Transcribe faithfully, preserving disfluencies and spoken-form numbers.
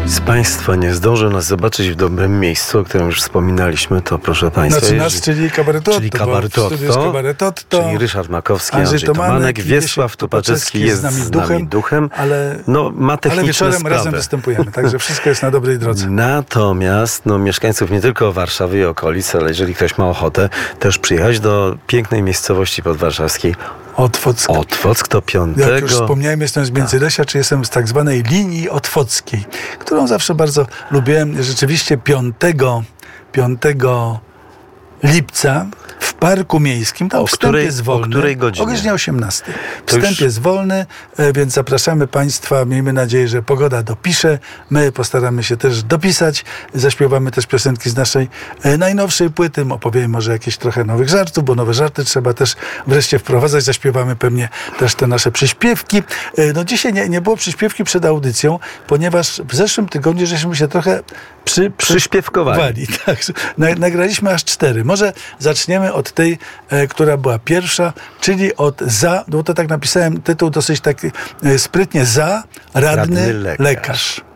z Państwa nie zdąży nas zobaczyć w dobrym miejscu, o którym już wspominaliśmy, to proszę Państwa... Znaczy nas, czyli Kabaretotto. Czyli Kabaretotto, czyli Ryszard Makowski, Andrzej, Andrzej Tomanek, Tomanek Wiesław Tupaczewski jest z nami duchem, z nami duchem ale, no, ma techniczne ale wieczorem sprawy. razem występujemy, także wszystko jest na dobrej drodze. Natomiast no, mieszkańców nie tylko Warszawy i okolic, ale jeżeli ktoś ma ochotę też przyjechać do pięknej miejscowości podwarszawskiej, Otwock. Otwock to piątego. Jak już wspomniałem, jestem z Międzylesia, czy jestem z tak zwanej linii otwockiej, którą zawsze bardzo lubiłem. Rzeczywiście piątego lipca w Parku Miejskim, tam o wstęp której, jest wolny. O której godzinie? O godzinie osiemnastej. To Wstęp już... jest wolny, więc zapraszamy Państwa. Miejmy nadzieję, że pogoda dopisze. My postaramy się też dopisać. Zaśpiewamy też piosenki z naszej najnowszej płyty. Opowiemy może jakieś trochę nowych żartów, bo nowe żarty trzeba też wreszcie wprowadzać. Zaśpiewamy pewnie też te nasze przyśpiewki. No dzisiaj nie, nie było przyśpiewki przed audycją, ponieważ w zeszłym tygodniu żeśmy się trochę przy, przy... przyśpiewkowali. Tak, nagraliśmy aż cztery. Może zaczniemy od tej, e, która była pierwsza, czyli od za, bo to tak napisałem, tytuł dosyć tak e, sprytnie, za radny, radny lekarz. lekarz.